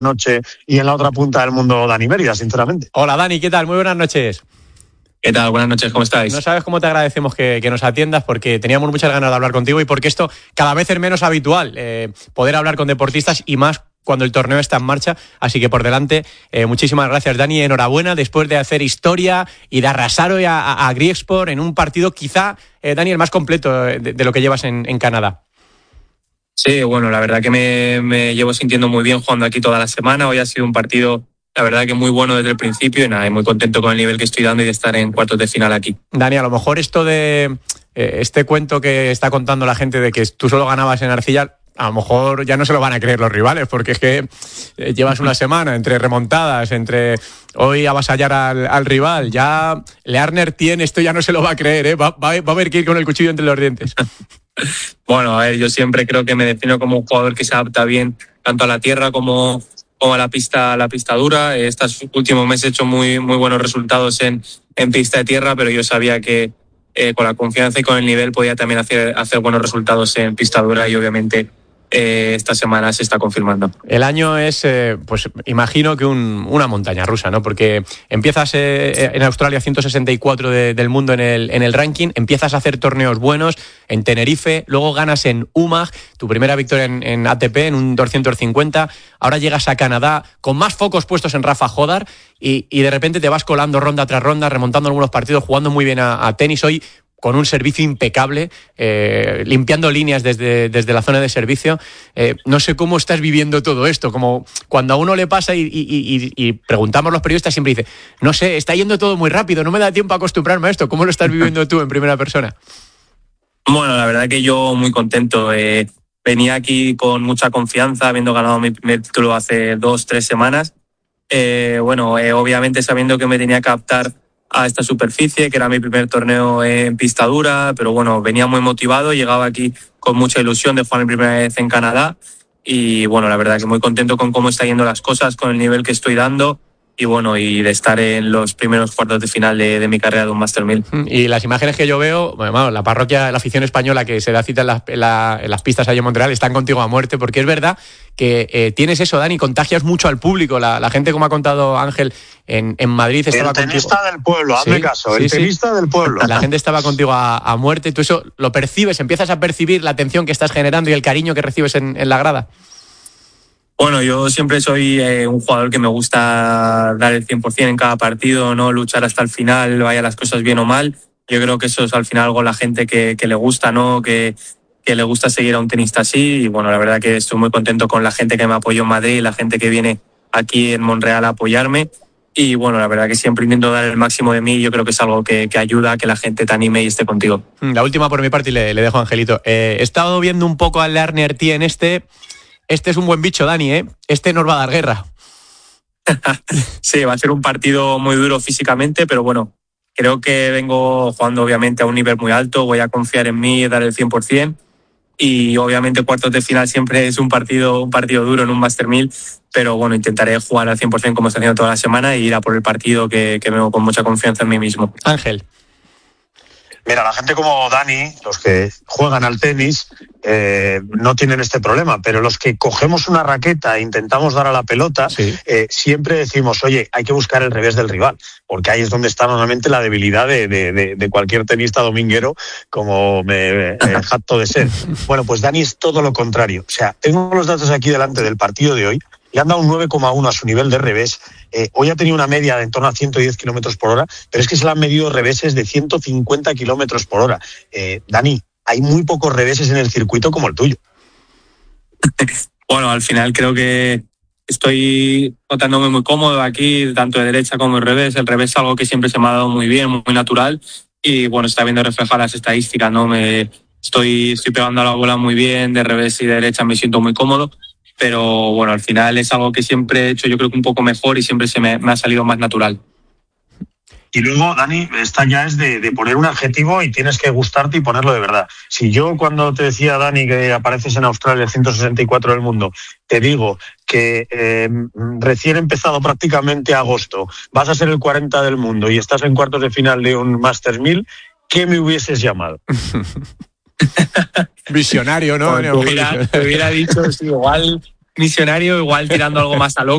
noche y en la otra punta del mundo Dani Mérida, sinceramente. Hola Dani, ¿qué tal? Muy buenas noches. ¿Qué tal? Buenas noches, ¿cómo estáis? No sabes cómo te agradecemos que nos atiendas, porque teníamos muchas ganas de hablar contigo y porque esto cada vez es menos habitual, poder hablar con deportistas y más cuando el torneo está en marcha. Así que por delante, muchísimas gracias Dani, enhorabuena después de hacer historia y de arrasar hoy a Griesport en un partido quizá, Dani, el más completo de lo que llevas en Canadá. Sí, bueno, la verdad que me llevo sintiendo muy bien jugando aquí toda la semana. Hoy ha sido un partido, la verdad que muy bueno desde el principio y nada, muy contento con el nivel que estoy dando y de estar en cuartos de final aquí. Dani, a lo mejor esto de este cuento que está contando la gente de que tú solo ganabas en arcilla, a lo mejor ya no se lo van a creer los rivales, porque es que llevas una semana entre remontadas, entre hoy avasallar al rival, ya Learner tiene, esto ya no se lo va a creer, ¿eh? Va a haber que ir con el cuchillo entre los dientes. Bueno, a ver, yo siempre creo que me defino como un jugador que se adapta bien tanto a la tierra como a la pista dura. Estos últimos meses he hecho muy buenos resultados en pista de tierra, pero yo sabía que con la confianza y con el nivel podía también hacer buenos resultados en pista dura y obviamente esta semana se está confirmando. El año es, pues imagino que una montaña rusa, ¿no? Porque empiezas en Australia 164 del mundo en el ranking, empiezas a hacer torneos buenos en Tenerife, luego ganas en UMAG, tu primera victoria en ATP, en un 250, ahora llegas a Canadá con más focos puestos en Rafa Jodar y de repente te vas colando ronda tras ronda, remontando algunos partidos, jugando muy bien a tenis hoy, con un servicio impecable, limpiando líneas desde la zona de servicio. No sé cómo estás viviendo todo esto, como cuando a uno le pasa y preguntamos los periodistas, siempre dice, no sé, está yendo todo muy rápido, no me da tiempo a acostumbrarme a esto. ¿Cómo lo estás viviendo tú en primera persona? Bueno, la verdad que yo muy contento. Venía aquí con mucha confianza, habiendo ganado mi primer título hace 2-3 semanas. Obviamente sabiendo que me tenía que adaptar a esta superficie, que era mi primer torneo en pista dura, pero bueno, venía muy motivado, llegaba aquí con mucha ilusión de jugar mi primera vez en Canadá y bueno, la verdad que muy contento con cómo están yendo las cosas, con el nivel que estoy dando y bueno, y de estar en los primeros cuartos de final de mi carrera de un Master 1000. Y las imágenes que yo veo, bueno, la parroquia, la afición española que se da cita en las pistas allí en Montreal, están contigo a muerte, porque es verdad que tienes eso, Dani, contagias mucho al público. La gente, como ha contado Ángel, en Madrid estaba contigo. El tenista del pueblo, hazme caso, el tenista del pueblo. La gente estaba contigo a muerte, tú eso lo percibes, empiezas a percibir la atención que estás generando y el cariño que recibes en la grada. Bueno, yo siempre soy un jugador que me gusta dar el 100% en cada partido, no luchar hasta el final, vaya las cosas bien o mal. Yo creo que eso es al final algo a la gente que le gusta, ¿no? Que le gusta seguir a un tenista así. Y bueno, la verdad que estoy muy contento con la gente que me apoyó en Madrid, la gente que viene aquí en Montreal a apoyarme. Y bueno, la verdad que siempre intento dar el máximo de mí. Yo creo que es algo que ayuda a que la gente te anime y esté contigo. La última por mi parte y le dejo a Angelito. He estado viendo un poco al Learner T en este es un buen bicho, Dani, ¿eh? Este nos va a dar guerra. Sí, va a ser un partido muy duro físicamente, pero bueno, creo que vengo jugando obviamente a un nivel muy alto, voy a confiar en mí, dar el 100%. Y obviamente cuartos de final siempre es un partido duro en un Master 1000, pero bueno, intentaré jugar al 100% como estoy haciendo toda la semana y ir a por el partido que vengo con mucha confianza en mí mismo. Ángel. Mira, la gente como Dani, los que juegan al tenis, no tienen este problema, pero los que cogemos una raqueta e intentamos dar a la pelota, sí, siempre decimos, oye, hay que buscar el revés del rival, porque ahí es donde está normalmente la debilidad de cualquier tenista dominguero, como me jacto de ser. Bueno, pues Dani es todo lo contrario. O sea, tengo los datos aquí delante del partido de hoy. Le han dado un 9,1 a su nivel de revés. Hoy ha tenido una media de en torno a 110 kilómetros por hora, pero es que se le han medido reveses de 150 kilómetros por hora. Dani, hay muy pocos reveses en el circuito como el tuyo. Bueno, al final creo que estoy notándome muy cómodo aquí, tanto de derecha como de revés. El revés es algo que siempre se me ha dado muy bien, muy natural. Y bueno, está viendo reflejar las estadísticas, ¿no? Estoy pegando a la bola muy bien, de revés y de derecha me siento muy cómodo. Pero bueno, al final es algo que siempre he hecho, yo creo que un poco mejor y siempre me ha salido más natural. Y luego, Dani, esta ya es de poner un adjetivo y tienes que gustarte y ponerlo de verdad. Si yo cuando te decía, Dani, que apareces en Australia 164 del mundo, te digo que recién empezado prácticamente agosto, vas a ser el 40 del mundo y estás en cuartos de final de un Masters 1000, ¿qué me hubieses llamado? Visionario, ¿no? Te hubiera dicho, sí, igual visionario, igual tirando algo más a loco.